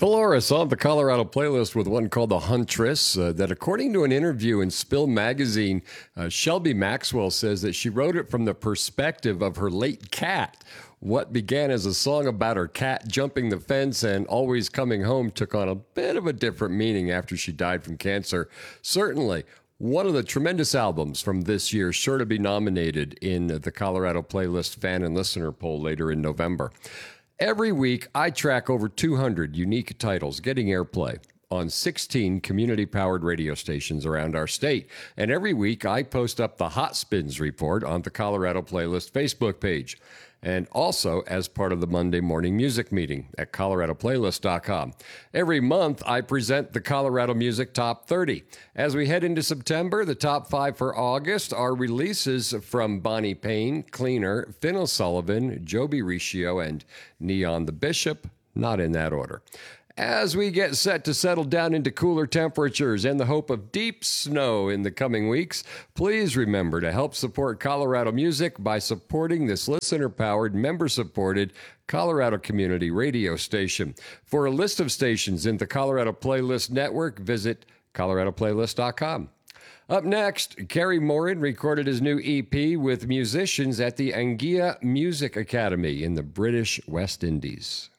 Dolores on the Colorado playlist with one called The Huntress. That, according to an interview in Spill magazine, Shelby Maxwell says that she wrote it from the perspective of her late cat. What began as a song about her cat jumping the fence and always coming home took on a bit of a different meaning after she died from cancer. Certainly, one of the tremendous albums from this year, sure to be nominated in the Colorado Playlist fan and listener poll later in November. Every week, I track over 200 unique titles getting airplay on 16 community-powered radio stations around our state. And every week, I post up the Hot Spins report on the Colorado Playlist Facebook page, and also as part of the Monday morning music meeting at coloradoplaylist.com. Every month, I present the Colorado Music Top 30. As we head into September, the top 5 for August are releases from Bonnie Payne, Cleaner, Finn O'Sullivan, Joby Riccio, and Neon the Bishop, not in that order. As we get set to settle down into cooler temperatures and the hope of deep snow in the coming weeks, please remember to help support Colorado music by supporting this listener-powered, member-supported Colorado Community Radio station. For a list of stations in the Colorado Playlist Network, visit coloradoplaylist.com. Up next, Kerry Morin recorded his new EP with musicians at the Anguilla Music Academy in the British West Indies.